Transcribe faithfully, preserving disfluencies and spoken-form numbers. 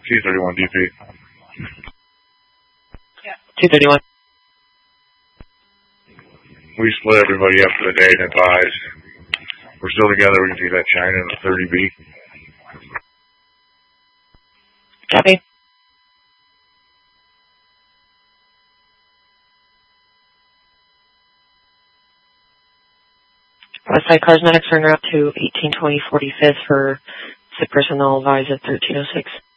T thirty-one D P. Yeah. T thirty-one. We split everybody up for the day and advise. We're still together. We can see that China in the thirty B. Copy. Westside Cars Medics are up to eighteen twenty forty-fifth for sick personnel advised at thirteen oh six.